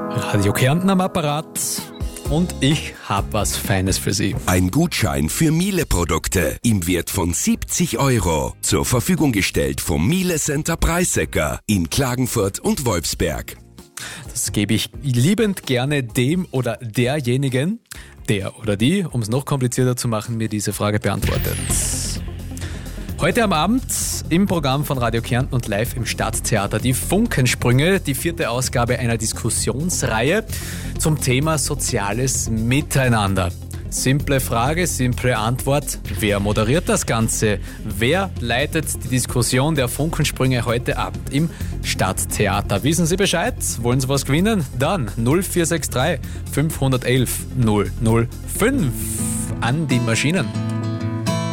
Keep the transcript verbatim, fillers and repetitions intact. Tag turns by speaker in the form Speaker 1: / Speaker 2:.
Speaker 1: Radio Kärnten am Apparat und ich habe was Feines für Sie.
Speaker 2: Ein Gutschein für Miele-Produkte im Wert von siebzig Euro. Zur Verfügung gestellt vom Miele Center Preissecker in Klagenfurt und Wolfsberg.
Speaker 1: Das gebe ich liebend gerne dem oder derjenigen, der oder die, um es noch komplizierter zu machen, mir diese Frage beantwortet. Heute am Abend im Programm von Radio Kärnten und live im Stadttheater die Funkensprünge, die vierte Ausgabe einer Diskussionsreihe zum Thema soziales Miteinander. Simple Frage, simple Antwort. Wer moderiert das Ganze? Wer leitet die Diskussion der Funkensprünge heute Abend im Stadttheater? Wissen Sie Bescheid? Wollen Sie was gewinnen? Dann null vier sechs drei fünf eins eins null null fünf an die Maschinen.